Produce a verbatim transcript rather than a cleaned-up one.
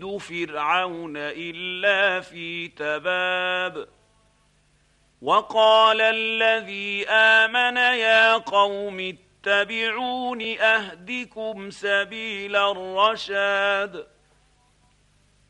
فرعون إلا في تباب وقال الذي آمن يا قوم اتبعون أهدكم سبيل الرشاد